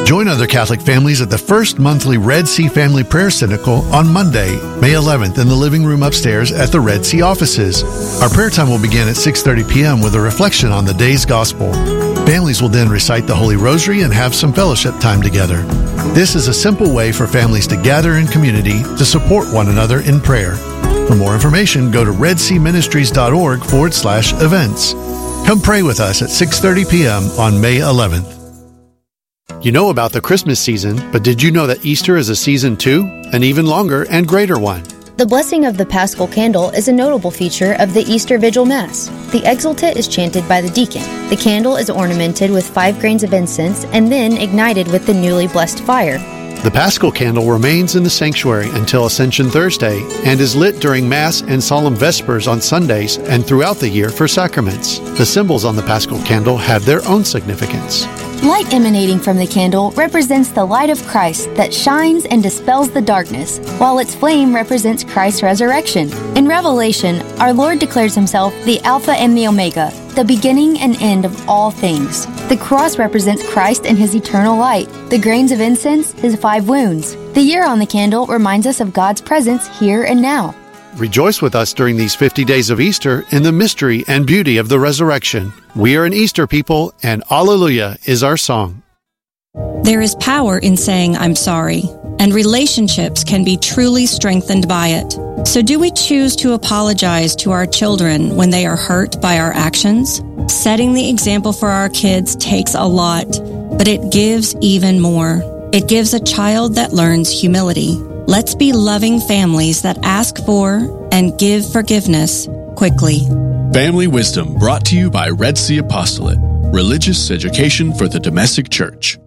Join other Catholic families at the first monthly Red Sea Family Prayer Synodical on Monday, May 11th in the living room upstairs at the Red Sea offices. Our prayer time will begin at 6:30 p.m. with a reflection on the day's gospel. Families will then recite the Holy Rosary and have some fellowship time together. This is a simple way for families to gather in community to support one another in prayer. For more information, go to redseaministries.org/events. Come pray with us at 6:30 p.m. on May 11th. You know about the Christmas season, but did you know that Easter is a season too? An even longer and greater one. The blessing of the Paschal Candle is a notable feature of the Easter Vigil Mass. The Exultet is chanted by the deacon. The candle is ornamented with 5 grains of incense and then ignited with the newly blessed fire. The Paschal Candle remains in the sanctuary until Ascension Thursday and is lit during Mass and Solemn Vespers on Sundays and throughout the year for sacraments. The symbols on the Paschal Candle have their own significance. Light emanating from the candle represents the light of Christ that shines and dispels the darkness, while its flame represents Christ's resurrection. In Revelation, our Lord declares himself the Alpha and the Omega, the beginning and end of all things. The cross represents Christ and his eternal light. The grains of incense, his 5 wounds. The year on the candle reminds us of God's presence here and now. Rejoice with us during these 50 days of Easter in the mystery and beauty of the resurrection. We are an Easter people, and Alleluia is our song. There is power in saying I'm sorry, and relationships can be truly strengthened by it. So do we choose to apologize to our children when they are hurt by our actions? Setting the example for our kids takes a lot, but it gives even more. It gives a child that learns humility. Let's be loving families that ask for and give forgiveness quickly. Family Wisdom brought to you by Red Sea Apostolate, religious education for the domestic church.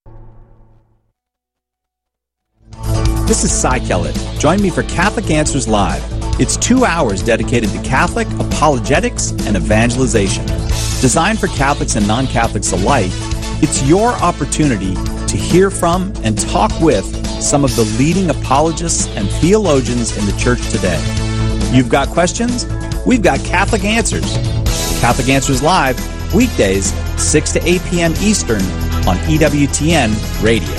This is Cy Kellett. Join me for Catholic Answers Live. It's 2 hours dedicated to Catholic apologetics and evangelization. Designed for Catholics and non-Catholics alike, it's your opportunity to hear from and talk with some of the leading apologists and theologians in the church today. You've got questions? We've got Catholic Answers. Catholic Answers Live, weekdays, 6 to 8 p.m. Eastern on EWTN Radio.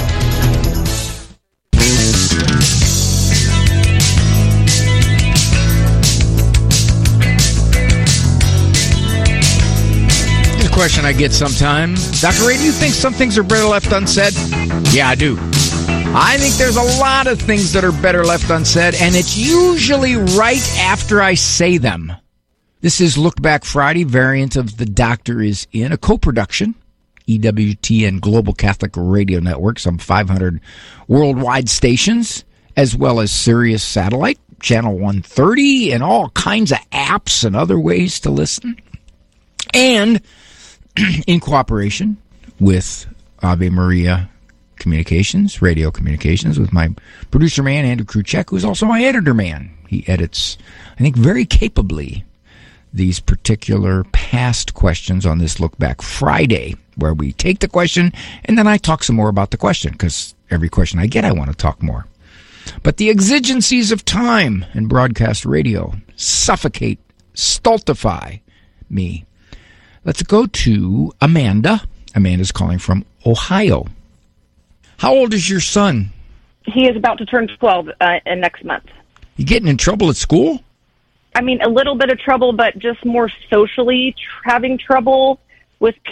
Here's a question I get sometimes. Dr. Ray, do you think some things are better left unsaid? Yeah, I do. I think there's a lot of things that are better left unsaid, and it's usually right after I say them. This is Look Back Friday, variant of The Doctor is In, a co-production, EWTN Global Catholic Radio Network, some 500 worldwide stations, as well as Sirius Satellite, Channel 130, and all kinds of apps and other ways to listen. And in cooperation with Ave Maria Communications, Radio Communications, with my producer man, Andrew Kruchek, who's also my editor man. He edits, I think, very capably these particular past questions on this Look Back Friday, where we take the question and then I talk some more about the question, because every question I get, I want to talk more. But the exigencies of time and broadcast radio suffocate, stultify me. Let's go to Amanda. Amanda's calling from Ohio. How old is your son? He is about to turn 12 next month. You getting in trouble at school? I mean, a little bit of trouble, but just more socially having trouble with